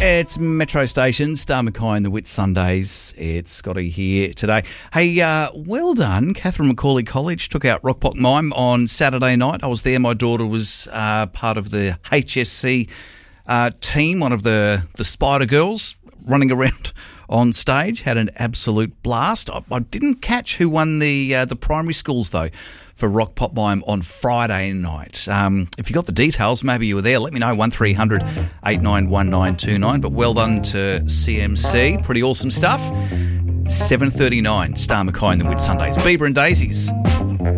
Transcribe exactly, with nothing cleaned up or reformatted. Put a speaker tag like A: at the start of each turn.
A: It's Metro Station, Star Mackay and the Whit Sundays. It's Scotty here today. Hey, uh, well done. Catherine Macaulay College took out Rockpock Mime on Saturday night. I was there. My daughter was uh, part of the H S C uh, team, one of the, the Spider Girls running around on stage. Had an absolute blast. I, I didn't catch who won the uh, the primary schools, though, for Rock Pop Mime on Friday night. Um, if you got the details, maybe you were there, let me know, one three hundred eight nine one nine two nine. But well done to C M C. Pretty awesome stuff. seven thirty-nine, Star Mackay and the Whit Sundays. Bieber and Daisies.